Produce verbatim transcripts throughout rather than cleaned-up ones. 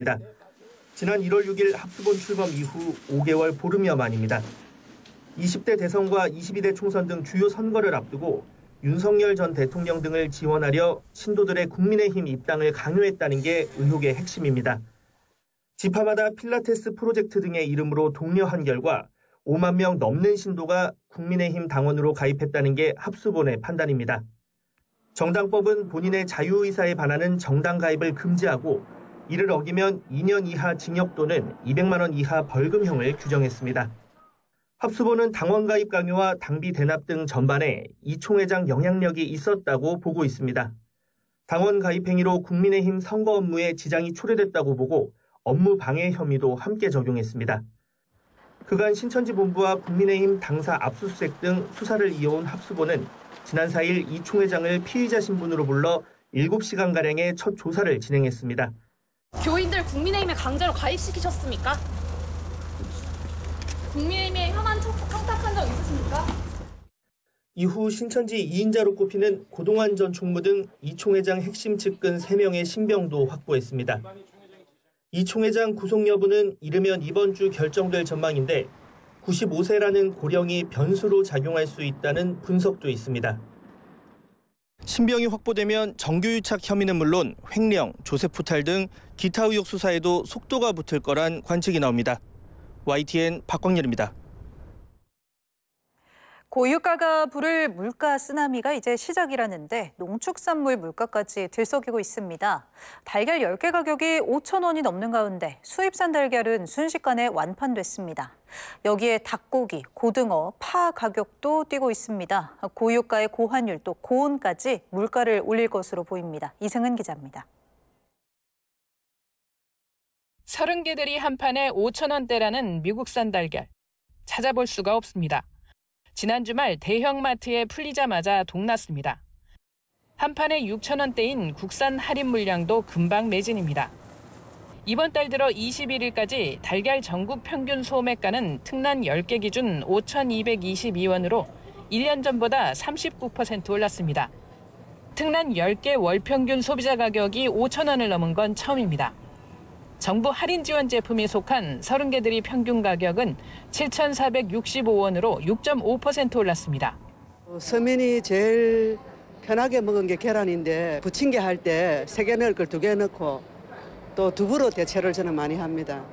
지난 일월 육일 합수본 출범 이후 오 개월 보름여 만입니다. 이십 대 대선과 이십이 대 총선 등 주요 선거를 앞두고 윤석열 전 대통령 등을 지원하려 신도들의 국민의힘 입당을 강요했다는 게 의혹의 핵심입니다. 지파마다 필라테스 프로젝트 등의 이름으로 독려한 결과 오만 명 넘는 신도가 국민의힘 당원으로 가입했다는 게 합수본의 판단입니다. 정당법은 본인의 자유의사에 반하는 정당 가입을 금지하고 이를 어기면 이 년 이하 징역 또는 이백만 원 이하 벌금형을 규정했습니다. 합수본은 당원 가입 강요와 당비 대납 등 전반에 이 총회장 영향력이 있었다고 보고 있습니다. 당원 가입 행위로 국민의힘 선거 업무에 지장이 초래됐다고 보고 업무 방해 혐의도 함께 적용했습니다. 그간 신천지 본부와 국민의힘 당사 압수수색 등 수사를 이어온 합수본은 지난 사 일 이 총회장을 피의자 신분으로 불러 일곱 시간가량의 첫 조사를 진행했습니다. 교인들 국민의힘에 강제로 가입시키셨습니까? 국민의힘에 혐한 청탁한 적 있으십니까? 이후 신천지 이 인자로 꼽히는 고동환 전 총무 등 이 총회장 핵심 측근 세 명의 신병도 확보했습니다. 이 총회장 구속 여부는 이르면 이번 주 결정될 전망인데 구십오 세라는 고령이 변수로 작용할 수 있다는 분석도 있습니다. 신병이 확보되면 정규유착 혐의는 물론 횡령, 조세포탈 등 기타 의혹 수사에도 속도가 붙을 거란 관측이 나옵니다. 와이티엔 박광렬입니다. 고유가가 부를 물가 쓰나미가 이제 시작이라는데 농축산물 물가까지 들썩이고 있습니다. 달걀 열 개 가격이 오천 원이 넘는 가운데 수입산 달걀은 순식간에 완판됐습니다. 여기에 닭고기, 고등어, 파 가격도 뛰고 있습니다. 고유가의 고환율 또 고온까지 물가를 올릴 것으로 보입니다. 이승은 기자입니다. 서른 개들이 한 판에 오천 원대라는 미국산 달걀. 찾아볼 수가 없습니다. 지난 주말 대형마트에 풀리자마자 동났습니다. 한 판에 육천 원대인 국산 할인 물량도 금방 매진입니다. 이번 달 들어 이십일 일까지 달걀 전국 평균 소매가는 특란 열 개 기준 오천이백이십이 원으로 일 년 전보다 삼십구 퍼센트 올랐습니다. 특란 열 개 월 평균 소비자 가격이 오천 원을 넘은 건 처음입니다. 정부 할인 지원 제품이 속한 서른 개들이 평균 가격은 칠천사백육십오 원으로 육 점 오 퍼센트 올랐습니다. 서민이 제일 편하게 먹은 게 계란인데 부침개 할 때 세 개 넣을 걸 두 개 넣고 또 두부로 대체를 저는 많이 합니다.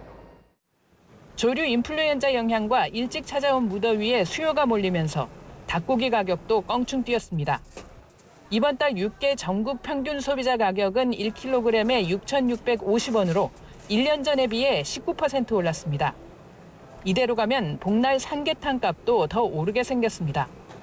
조류 인플루엔자 영향과 일찍 찾아온 무더위에 수요가 몰리면서 닭고기 가격도 껑충 뛰었습니다. 이번 달 육 개 전국 평균 소비자 가격은 일 킬로그램에 육천육백오십 원으로 일 년 전에 비해 십구 퍼센트 올랐습니다. 이대로 가면 복날 삼계탕 값도 더 오르게 생겼습니다.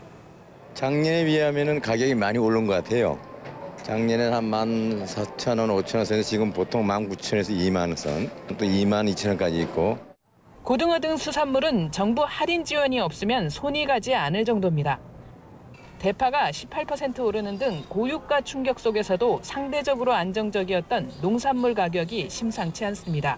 작년에 비하면 가격이 많이 오른 것 같아요. 작년에는 한 만 사천 원, 오천 원 선에서 지금 보통 만 구천 원에서 이만 원 선, 또 이만 이천 원까지 있고. 고등어 등 수산물은 정부 할인 지원이 없으면 손이 가지 않을 정도입니다. 대파가 십팔 퍼센트 오르는 등 고유가 충격 속에서도 상대적으로 안정적이었던 농산물 가격이 심상치 않습니다.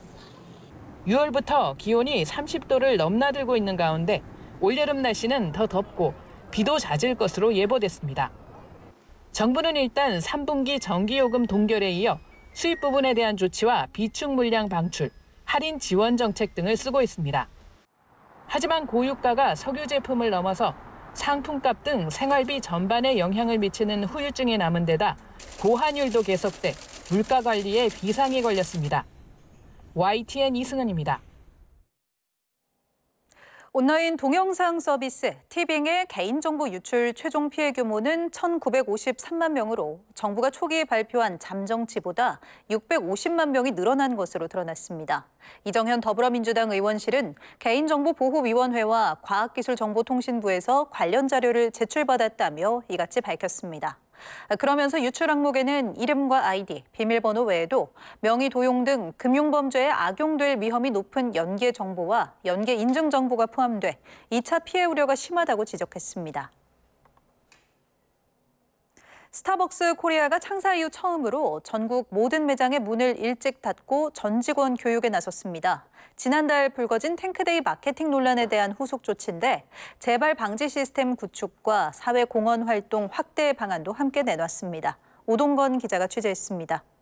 유월부터 기온이 삼십 도를 넘나들고 있는 가운데 올여름 날씨는 더 덥고 비도 잦을 것으로 예보됐습니다. 정부는 일단 삼 분기 전기요금 동결에 이어 수입 부분에 대한 조치와 비축 물량 방출, 할인 지원 정책 등을 쓰고 있습니다. 하지만 고유가가 석유 제품을 넘어서 상품값 등 생활비 전반에 영향을 미치는 후유증이 남은 데다 고환율도 계속돼 물가 관리에 비상이 걸렸습니다. 와이티엔 이승은입니다. 온라인 동영상 서비스 티빙의 개인정보 유출 최종 피해 규모는 천구백오십삼만 명으로 정부가 초기에 발표한 잠정치보다 육백오십만 명이 늘어난 것으로 드러났습니다. 이정현 더불어민주당 의원실은 개인정보보호위원회와 과학기술정보통신부에서 관련 자료를 제출받았다며 이같이 밝혔습니다. 그러면서 유출 항목에는 이름과 아이디, 비밀번호 외에도 명의 도용 등 금융범죄에 악용될 위험이 높은 연계 정보와 연계 인증 정보가 포함돼 이 차 피해 우려가 심하다고 지적했습니다. 스타벅스 코리아가 창사 이후 처음으로 전국 모든 매장의 문을 일찍 닫고 전 직원 교육에 나섰습니다. 지난달 불거진 탱크데이 마케팅 논란에 대한 후속 조치인데 재발 방지 시스템 구축과 사회 공헌 활동 확대 방안도 함께 내놨습니다. 오동건 기자가 취재했습니다.